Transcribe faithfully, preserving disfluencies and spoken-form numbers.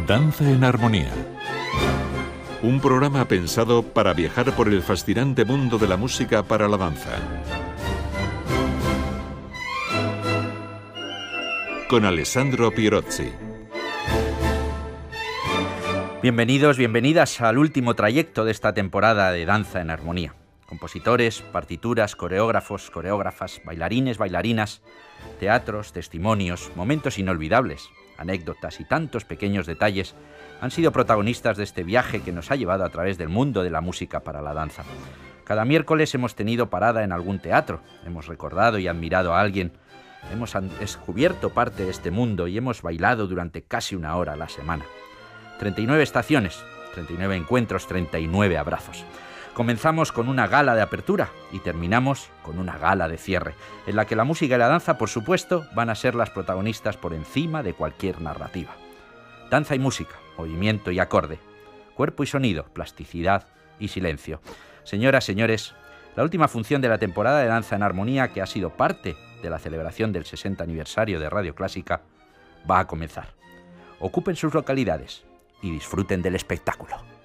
Danza en Armonía. Un programa pensado para viajar por el fascinante mundo de la música para la danza. Con Alessandro Pierozzi. Bienvenidos, bienvenidas al último trayecto de esta temporada de Danza en Armonía. Compositores, partituras, coreógrafos, coreógrafas, bailarines, bailarinas, teatros, testimonios, momentos inolvidables, anécdotas y tantos pequeños detalles han sido protagonistas de este viaje que nos ha llevado a través del mundo de la música para la danza. Cada miércoles hemos tenido parada en algún teatro, hemos recordado y admirado a alguien, hemos descubierto parte de este mundo y hemos bailado durante casi una hora a la semana. treinta y nueve estaciones, treinta y nueve encuentros, treinta y nueve abrazos. Comenzamos con una gala de apertura y terminamos con una gala de cierre, en la que la música y la danza, por supuesto, van a ser las protagonistas por encima de cualquier narrativa. Danza y música, movimiento y acorde, cuerpo y sonido, plasticidad y silencio. Señoras, señores, la última función de la temporada de Danza en Armonía, que ha sido parte de la celebración del sesenta aniversario de Radio Clásica, va a comenzar. Ocupen sus localidades y disfruten del espectáculo.